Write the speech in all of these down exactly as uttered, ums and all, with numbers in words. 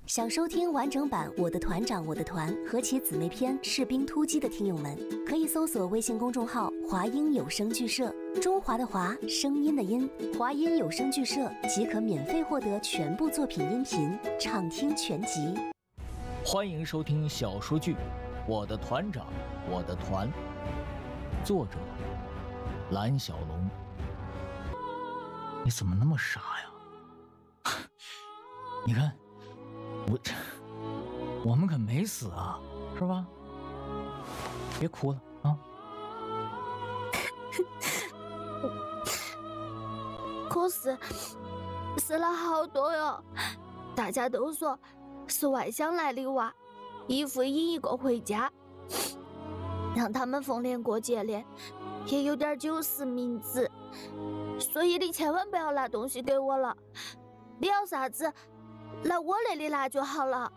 想收听完整版《我的团长我的团》和其姊妹篇《士兵突击》的听友们，可以搜索微信公众号“华音有声剧社”，中华的华，声音的音，华音有声剧社即可免费获得全部作品音频，畅听全集。 欢迎收听小说剧《我的团长我的团》，作者蓝小龙。你怎么那么傻呀？你看我我们可没死啊，是吧？别哭了啊！ 可是死了好多哟，大家都说是外乡来的娃，一副引一个回家，让他们逢年过节的也有点酒食明子，所以你千万不要拿东西给我了，你要啥子来我那里拿就好了，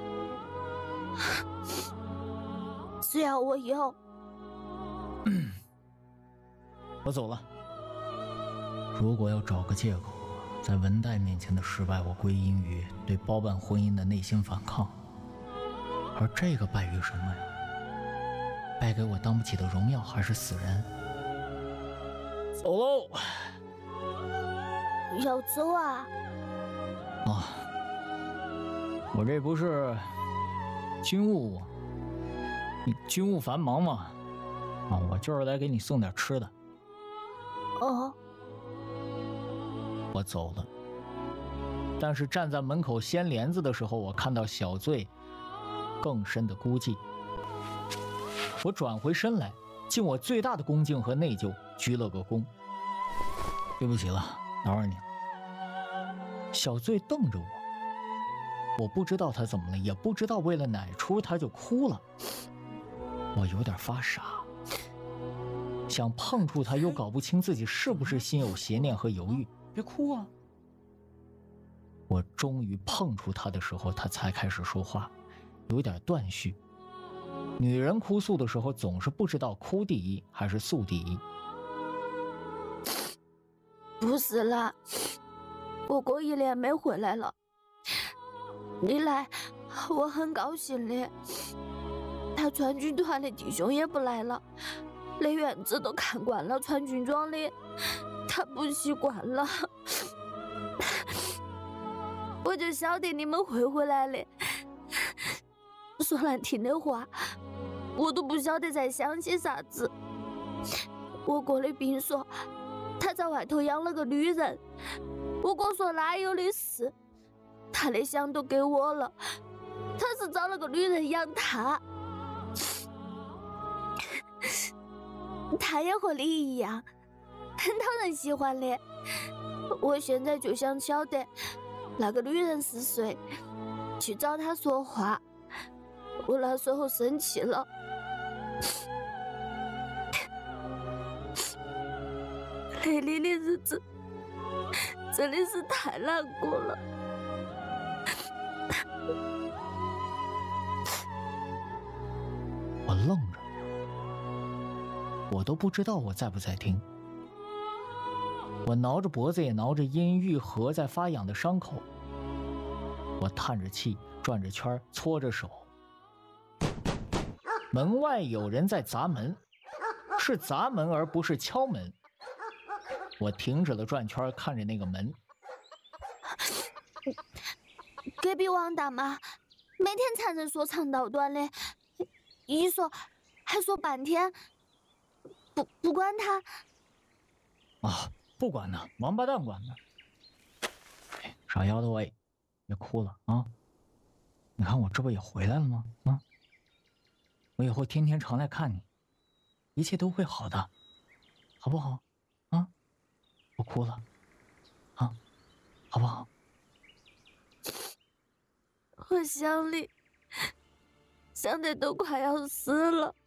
只要我有。 嗯，我走了。如果要找个借口在文代面前的失败，我归因于对包办婚姻的内心反抗，而这个败于什么呀？败给我当不起的荣耀，还是死人？走喽！ 要走啊？ 啊，我这不是军务，你军务繁忙嘛？啊，我就是来给你送点吃的。 哦。 我走了，但是站在门口掀帘子的时候，我看到小醉更深的孤寂。我转回身来，尽我最大的恭敬和内疚，鞠了个躬。对不起了，打扰你了。小醉瞪着我，我不知道他怎么了，也不知道为了哪出他就哭了。我有点发傻，想碰触他，又搞不清自己是不是心有邪念和犹豫。别哭啊！我终于碰触他的时候，他才开始说话，有点断续。女人哭诉的时候，总是不知道哭第一还是诉第一。 不是啦，我过一年没回来了，你来我很高兴的。他川军团的弟兄也不来了，那院子都看惯了川军装的，他不习惯了。我就晓得你们会回来的，说难听的话，我都不晓得在想些啥子。我哥的兵说他在外头养了个女人，我哥说哪有的事，他的饷都给我了，他是找了个女人养他。他也和你一样很讨人喜欢的，我现在就想晓得那个女人是谁，去找她说话。我那时候生气了，那里的日子真的是太难过了。 我愣着，我都不知道我在不在听。我挠着脖子，也挠着因愈合在发痒的伤口。我叹着气，转着圈，搓着手。门外有人在砸门，是砸门而不是敲门。我停止了转圈，看着那个门。 隔壁王大妈每天缠人说长道短的，一说还说半天，不不管他啊，不管他，王八蛋管他。傻丫头哎，别哭了啊！你看我这不也回来了吗？啊，我以后天天常来看你，一切都会好的，好不好？啊，我哭了，啊，好不好？ 我想你，想得都快要死了。